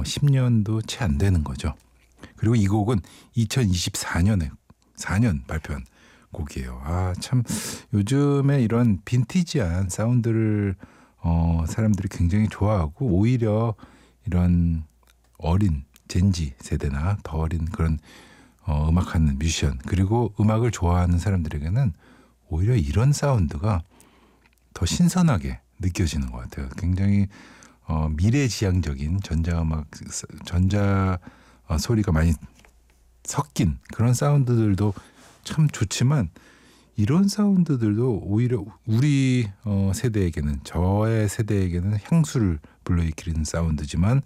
10년도 채 안 되는 거죠. 그리고 이 곡은 2024년 발표한 곡이에요. 참 요즘에 이런 빈티지한 사운드를 사람들이 굉장히 좋아하고 오히려 이런 어린 젠지 세대나 더 어린 그런 음악하는 뮤지션 그리고 음악을 좋아하는 사람들에게는 오히려 이런 사운드가 더 신선하게 느껴지는 것 같아요. 굉장히 미래지향적인 전자 소리가 많이 섞인 그런 사운드들도 참 좋지만 이런 사운드들도 오히려 우리 세대에게는 저의 세대에게는 향수를 불러일으키는 사운드지만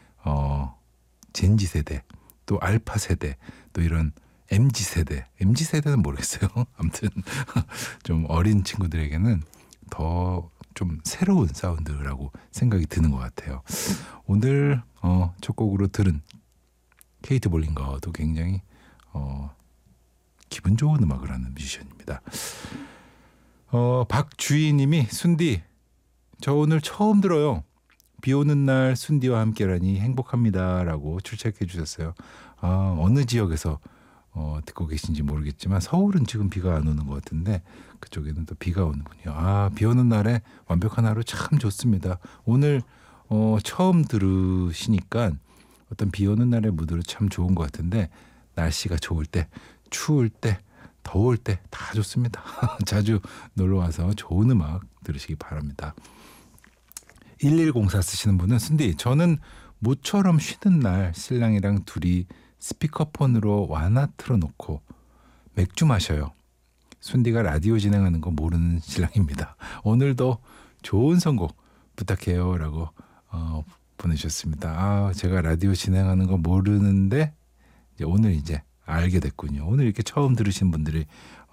젠지 세대 또 알파 세대 또 이런 MZ세대는 모르겠어요. 아무튼 좀 어린 친구들에게는 더 좀 새로운 사운드라고 생각이 드는 것 같아요. 오늘 첫 곡으로 들은 케이트 볼링거도 굉장히 기분 좋은 음악을 하는 뮤지션입니다. 박주희님이 순디 저 오늘 처음 들어요. 비 오는 날 순디와 함께라니 행복합니다라고 출첵해 주셨어요. 어느 지역에서 듣고 계신지 모르겠지만 서울은 지금 비가 안 오는 것 같은데 그쪽에는 또 비가 오는군요. 비 오는 날에 완벽한 하루 참 좋습니다. 오늘 처음 들으시니까 어떤 비 오는 날의 무드로 참 좋은 것 같은데 날씨가 좋을 때 추울 때 더울 때 다 좋습니다. 자주 놀러와서 좋은 음악 들으시기 바랍니다. 1104 쓰시는 분은 순디 저는 모처럼 쉬는 날 신랑이랑 둘이 스피커폰으로 완화 틀어놓고 맥주 마셔요. 순디가 라디오 진행하는 거 모르는 신랑입니다. 오늘도 좋은 선곡 부탁해요 라고 보내주셨습니다. 제가 라디오 진행하는 거 모르는데 오늘 이제 알게 됐군요. 오늘 이렇게 처음 들으신 분들이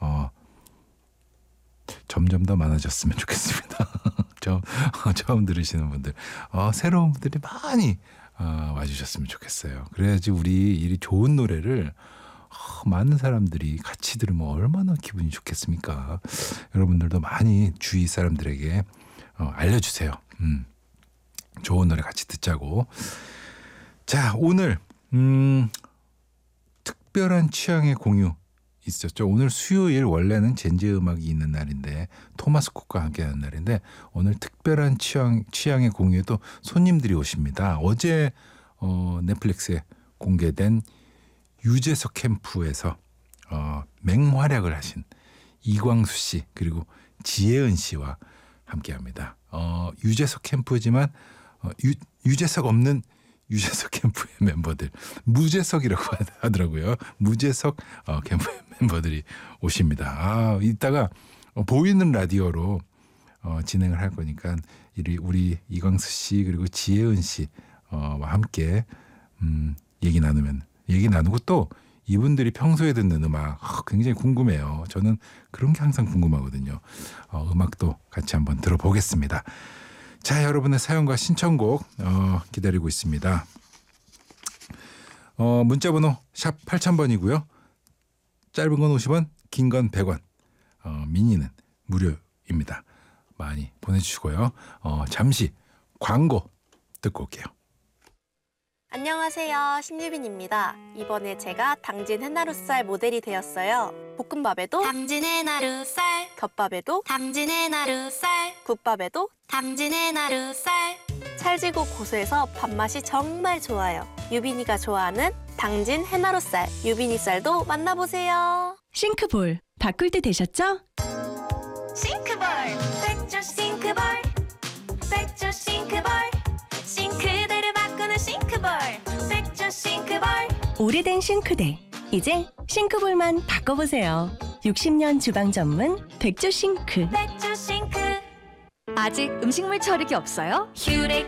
점점 더 많아졌으면 좋겠습니다. 처음 들으시는 분들 새로운 분들이 많이 와주셨으면 좋겠어요. 그래야지 우리 이 좋은 노래를 많은 사람들이 같이 들으면 얼마나 기분이 좋겠습니까? 여러분들도 많이 주위 사람들에게 알려주세요. 좋은 노래 같이 듣자고. 자, 오늘 특별한 취향의 공유 있었죠. 오늘 수요일 원래는 젠지 음악이 있는 날인데 토마스 쿡과 함께하는 날인데 오늘 특별한 취향의 공유에도 손님들이 오십니다. 어제 넷플릭스에 공개된 유재석 캠프에서 맹활약을 하신 이광수 씨 그리고 지혜은 씨와 함께합니다. 유재석 캠프지만 유재석 없는 유재석 캠프의 멤버들 무재석이라고 하더라고요. 무재석 캠프의 멤버들이 오십니다. 이따가 보이는 라디오로 진행을 할 거니까 우리 이광수 씨 그리고 지혜은 씨와 함께 얘기 나누고 또 이분들이 평소에 듣는 음악 굉장히 궁금해요. 저는 그런 게 항상 궁금하거든요. 음악도 같이 한번 들어보겠습니다. 자, 여러분의 사연과 신청곡 기다리고 있습니다. 문자번호 샵 8000번이고요. 짧은 건 50원, 긴 건 100원, 미니는 무료입니다. 많이 보내주시고요. 잠시 광고 듣고 올게요. 안녕하세요. 신유빈입니다. 이번에 제가 당진 해나루살 모델이 되었어요. 볶음밥에도 당진 해나루살, 덮밥에도 당진 해나루살, 국밥에도 당진 해나루살. 찰지고 고소해서 밥맛이 정말 좋아요. 유빈이가 좋아하는 당진 해나루살, 유빈이쌀도 만나보세요. 싱크볼 바꿀 때 되셨죠? 싱크볼, 백조 싱크볼, 백조 싱크볼, 싱크대를 바꾸는 싱크볼, 백조 싱크볼. 오래된 싱크대 이제 싱크볼만 바꿔보세요. 60년 주방 전문 백조 싱크. 백조 싱크. 아직 음식물 처리기 없어요? 휴렉